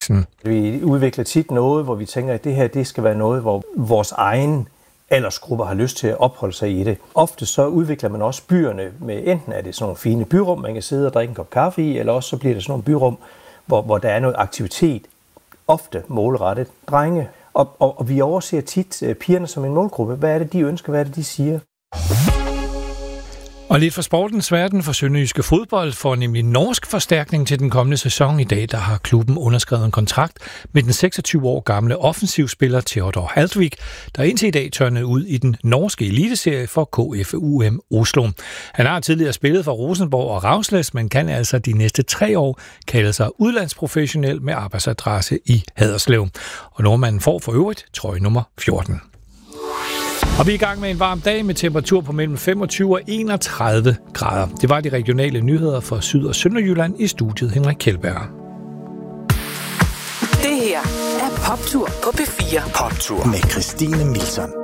Nielsen. Vi udvikler tit noget, hvor vi tænker, at det her det skal være noget, hvor vores egen aldersgrupper har lyst til at opholde sig i det. Ofte så udvikler man også byerne med, enten er det sådan nogle fine byrum, man kan sidde og drikke en kop kaffe i, eller også så bliver det sådan nogle byrum, hvor der er noget aktivitet, ofte målrettet drenge. Og vi overser tit pigerne som en målgruppe. Hvad er det, de ønsker? Hvad er det, de siger? Og lidt fra sportens verden for Sønderjyske Fodbold får nemlig norsk forstærkning til den kommende sæson. I dag der har klubben underskrevet en kontrakt med den 26 år gamle offensivspiller Theodor Haldvik, der indtil i dag tørnede ud i den norske eliteserie for KFUM Oslo. Han har tidligere spillet for Rosenborg og Ravsles, men kan altså de næste 3 år kalde sig udlandsprofessionel med arbejdsadresse i Haderslev. Og nordmanden får for øvrigt trøje nummer 14. Og vi er i gang med en varm dag med temperatur på mellem 25 og 31 grader. Det var de regionale nyheder for Syd- og Sønderjylland. I studiet Henrik Kjeldberg. Det her er Poptur på P4. Poptur med Christine Milson.